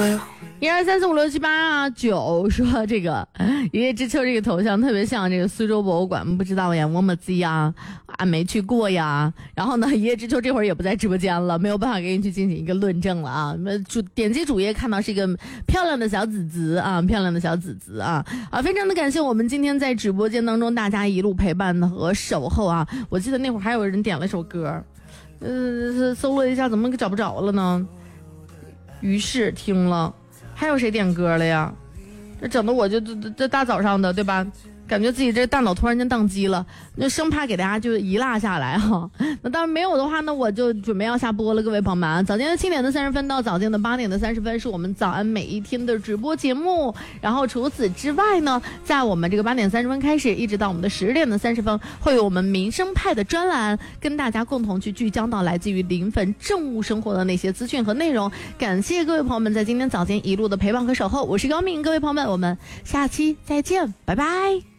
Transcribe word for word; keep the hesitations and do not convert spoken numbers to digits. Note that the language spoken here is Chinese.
一二三四五六七八九说这个爷爷知秋这个头像特别像这个苏州博物馆，不知道呀，我么子呀，俺没去过呀。然后呢，爷爷知秋这会儿也不在直播间了，没有办法给你去进行一个论证了啊。主点击主页看到是一个漂亮的小紫紫啊，漂亮的小紫紫啊啊！非常的感谢我们今天在直播间当中大家一路陪伴和守候啊。我记得那会儿还有人点了一首歌，呃，搜了一下怎么找不着了呢？于是听了。还有谁点歌了呀？这整的我就这这大早上的，对吧？感觉自己这大脑突然间宕机了，那生怕给大家就遗落下来哈。那当然没有的话呢，我就准备要下播了，各位朋友们。早间的七点的三十分到早间的八点的三十分是我们早安每一天的直播节目。然后除此之外呢，在我们这个八点三十分开始，一直到我们的十点的三十分，会有我们民生派的专栏，跟大家共同去聚焦到来自于临汾政务生活的那些资讯和内容。感谢各位朋友们在今天早间一路的陪伴和守候，我是高敏，各位朋友们，我们下期再见，拜拜。